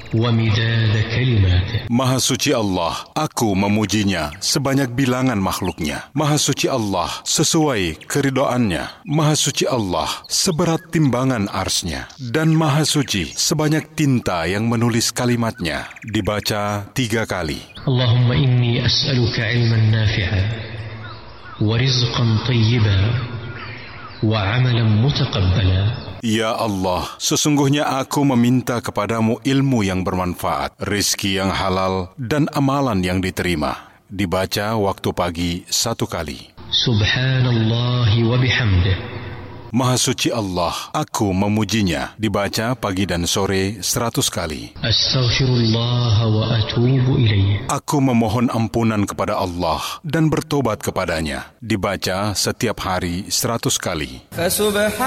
ومداد كلماته. Maha suci Allah, aku memujinya sebanyak bilangan makhluknya. Maha suci Allah sesuai keridhoannya. Maha suci Allah seberat timbangan arsy-Nya. Dan maha suci sebanyak tinta yang menulis kalimatnya. Dibaca 3 kali. Allahumma inni as'aluka ilman nafi'a wa rizqan tayyiba wa amalan mutaqabbala. Ya Allah, sesungguhnya aku meminta kepadamu ilmu yang bermanfaat, rizki yang halal, dan amalan yang diterima. Dibaca waktu pagi 1 kali. Subhanallah wa bihamdih. Maha suci Allah, aku memujinya. Dibaca pagi dan sore 100 kali. Astaghfirullah wa atubu ilaih. Aku memohon ampunan kepada Allah dan bertobat kepadanya. Dibaca setiap hari 100 kali.